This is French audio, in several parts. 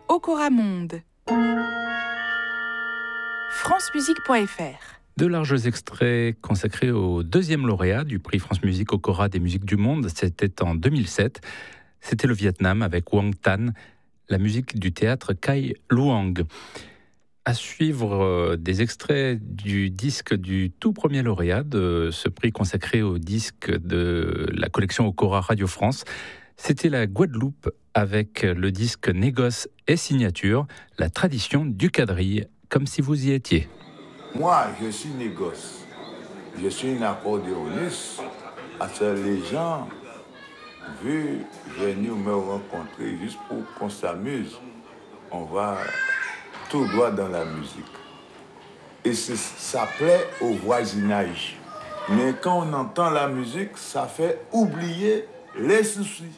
Okora Monde. francemusique.fr. De larges extraits consacrés au deuxième lauréat du prix France Musique Okora des musiques du monde. C'était en 2007. C'était le Vietnam avec Quang Tan, la musique du théâtre Kai Luang. À suivre des extraits du disque du tout premier lauréat de ce prix consacré au disque de la collection Okora Radio France. C'était la Guadeloupe avec le disque Négoce et Signature, la tradition du quadrille, comme si vous y étiez. Moi, je suis négoce. Je suis un accordéoniste. Les gens veulent venir me rencontrer juste pour qu'on s'amuse. On va tout droit dans la musique. Et ça plaît au voisinage. Mais quand on entend la musique, ça fait oublier les soucis.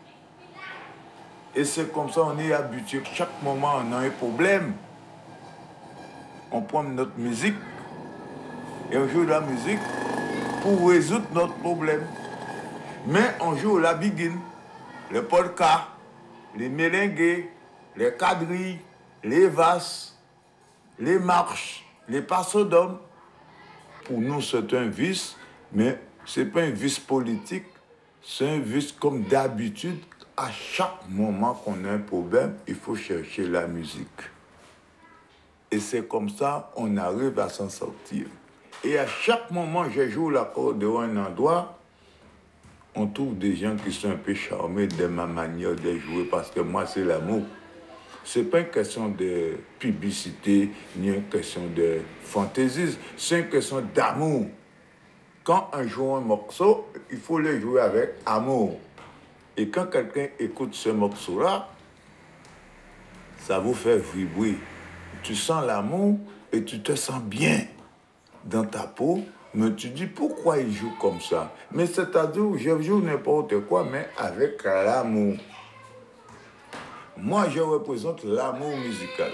Et c'est comme ça on est habitué. Chaque moment, on a un problème. On prend notre musique et on joue la musique pour résoudre notre problème. Mais on joue la biguine, le polka, les mélingués, les quadrilles, les vasses, les marches, les passodomes. Pour nous, c'est un vice, mais ce n'est pas un vice politique, c'est un vice comme d'habitude. À chaque moment qu'on a un problème, il faut chercher la musique. Et c'est comme ça qu'on arrive à s'en sortir. Et à chaque moment, je joue l'accordéon à un endroit, on trouve des gens qui sont un peu charmés de ma manière de jouer parce que moi, c'est l'amour. Ce n'est pas une question de publicité, ni une question de fantaisisme, c'est une question d'amour. Quand on joue un morceau, il faut le jouer avec amour. Et quand quelqu'un écoute ce morceau-là, ça vous fait vibrer. Tu sens l'amour et tu te sens bien dans ta peau, mais tu dis pourquoi il joue comme ça. Mais c'est-à-dire, je joue n'importe quoi, mais avec l'amour. Moi, je représente l'amour musical.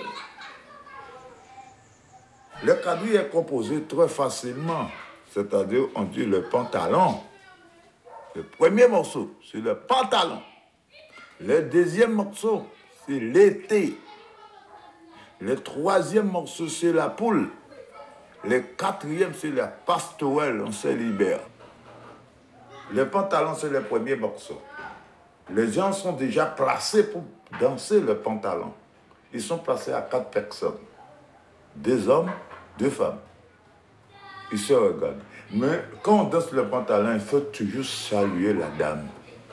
Le quadrille est composé très facilement, c'est-à-dire, on dit le pantalon. Le premier morceau, c'est le pantalon. Le deuxième morceau, c'est l'été. Le troisième morceau, c'est la poule. Le quatrième, c'est la pastorelle, on se libère. Le pantalon, c'est le premier morceau. Les gens sont déjà placés pour danser le pantalon. Ils sont placés à 4 personnes. 2 hommes, 2 femmes. Ils se regardent. Mais quand on danse le pantalon, il faut toujours saluer la dame.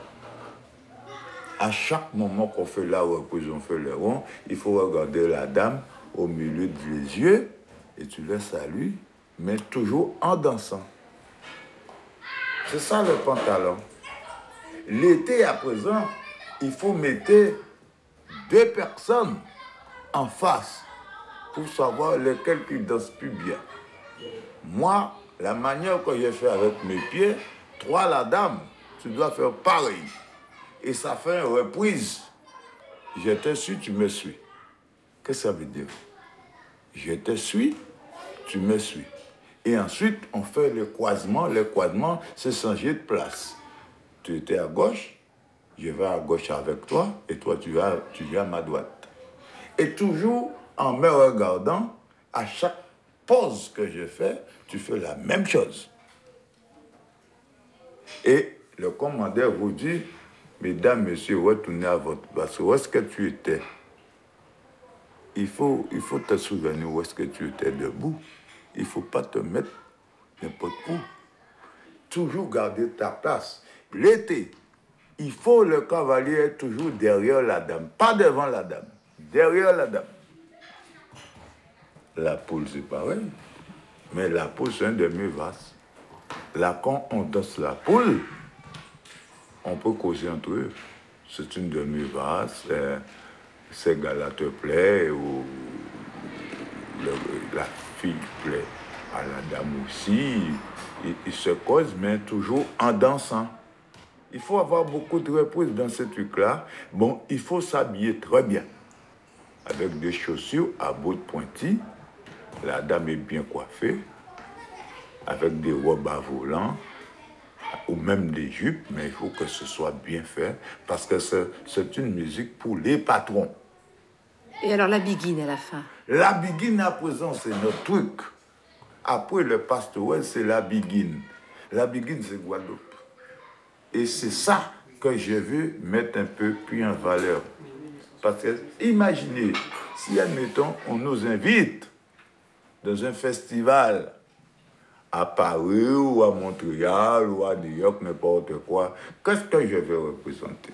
À chaque moment qu'on fait la reprise, on fait le rond, il faut regarder la dame au milieu des yeux et tu la salues, mais toujours en dansant. C'est ça le pantalon. L'été, à présent, il faut mettre 2 personnes en face pour savoir lequel qui danse plus bien. Moi, la manière que j'ai fait avec mes pieds, 3 la dame, tu dois faire pareil. Et ça fait une reprise. Je te suis, tu me suis. Qu'est-ce que ça veut dire? Je te suis, tu me suis. Et ensuite, on fait le croisement. Le croisement, c'est changer de place. Tu étais à gauche, je vais à gauche avec toi, et toi, tu viens à ma droite. Et toujours en me regardant, à chaque pause que je fais, tu fais la même chose. Et le commandeur vous dit, mesdames, messieurs, retournez à votre place. Où est-ce que tu étais? Il faut te souvenir où est-ce que tu étais debout. Il ne faut pas te mettre n'importe où. Toujours garder ta place. L'été, il faut le cavalier être toujours derrière la dame, pas devant la dame, derrière la dame. La poule, c'est pareil, mais la poule, c'est un demi-vaste. Là, quand on danse la poule, on peut causer entre eux. C'est une demi-vaste, ces gars-là te plaît, ou la fille plaît à la dame aussi. Ils se causent, mais toujours en dansant. Il faut avoir beaucoup de reprises dans ce truc-là. Bon, il faut s'habiller très bien. Avec des chaussures à bottes pointues. La dame est bien coiffée. Avec des robes à volants. Ou même des jupes. Mais il faut que ce soit bien fait. Parce que c'est une musique pour les patrons. Et alors la biguine à la fin? La biguine à présent, c'est notre truc. Après le pastoral, c'est la biguine. La biguine, c'est Guadeloupe. Et c'est ça que je veux mettre un peu plus en valeur. Parce que, imaginez, si, admettons, on nous invite dans un festival à Paris ou à Montréal ou à New York, n'importe quoi, qu'est-ce que je vais représenter?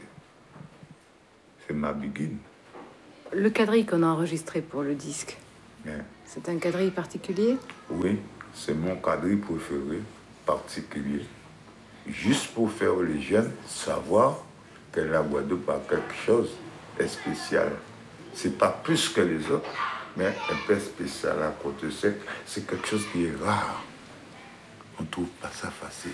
C'est ma biguine. Le quadrille qu'on a enregistré pour le disque, Bien. c'est un quadrille particulier? Oui, c'est mon quadrille préféré, particulier. Juste pour faire les jeunes savoir que la Guadeloupe a quelque chose de spécial. C'est pas plus que les autres, mais un peu spécial à côté sec. C'est quelque chose qui est rare. On ne trouve pas ça facile.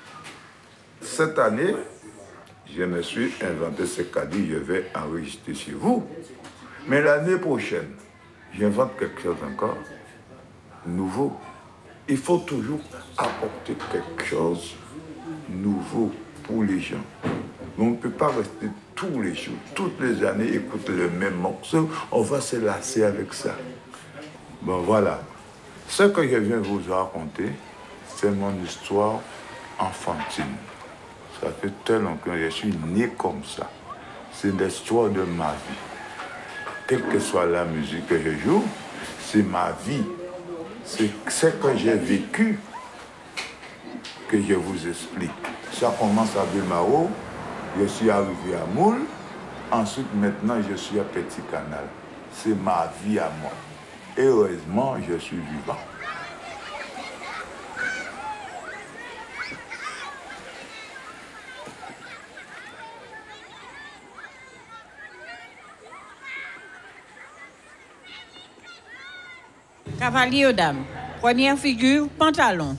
Cette année, je me suis inventé ce quadrille, je vais enregistrer chez vous. Mais l'année prochaine, j'invente quelque chose encore nouveau. Il faut toujours apporter quelque chose nouveau pour les gens. Mais on ne peut pas rester tous les jours, toutes les années, écouter le même morceau. On va se lasser avec ça. Bon, voilà. Ce que je viens vous raconter, c'est mon histoire enfantine. Ça fait tellement que je suis né comme ça. C'est l'histoire de ma vie. Quelle que soit la musique que je joue, c'est ma vie. C'est ce que j'ai vécu que je vous explique. Ça commence à Belmaro, je suis arrivé à Moule, ensuite maintenant je suis à Petit Canal. C'est ma vie à moi. Et heureusement, je suis vivant. Cavalier aux dames. Première figure, pantalon.